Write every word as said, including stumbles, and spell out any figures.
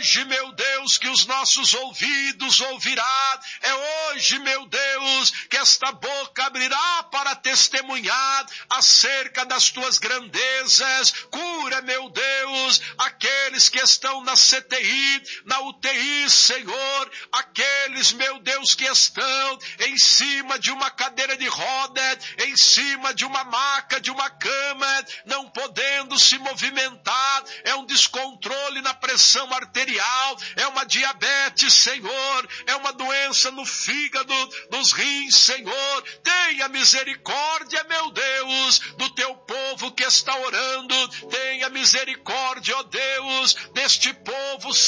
hoje, meu Deus, que os nossos ouvidos ouvirá. É hoje, meu Deus, que esta boca abrirá para testemunhar acerca das tuas grandezas. Cura, meu Deus, aqueles que estão na C T I, na U T I, Senhor, aqueles, meu Deus, que estão em cima de uma cadeira de roda, em cima de uma maca, de uma cama, não podendo se movimentar, é um descontrole na pressão arterial, é uma diabetes, Senhor, é uma doença no fígado, nos rins, Senhor. Tenha misericórdia, meu Deus, do teu povo que está orando, tenha misericórdia, ó Deus, deste povo,